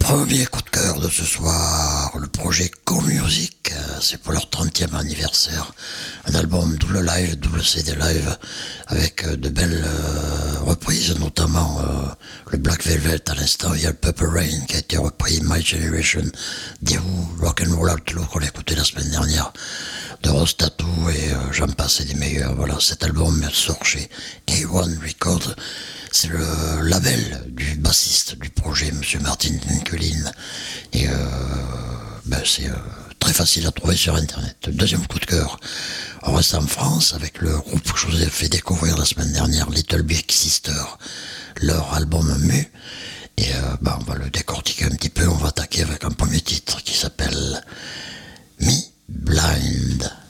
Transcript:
Premier coup de cœur de ce soir, le projet Co-Music, c'est pour leur 30e anniversaire. Un album double live, double CD live, avec de belles reprises, notamment le Black Velvet à l'instant, il y a le Purple Rain qui a été repris, My Generation, The Who, Rock'n'Roll Outlaw qu'on a écouté la semaine dernière, de Rose Tattoo et j'en passe et des meilleurs. Voilà, cet album sort chez A1 Records. C'est le label du bassiste du projet, Monsieur Martin Dinkelin. Et c'est très facile à trouver sur Internet. Deuxième coup de cœur, on reste en France avec le groupe que je vous ai fait découvrir la semaine dernière, Little Big Sister, leur album Mu. Et on va le décortiquer un petit peu. On va attaquer avec un premier titre qui s'appelle Me Blind.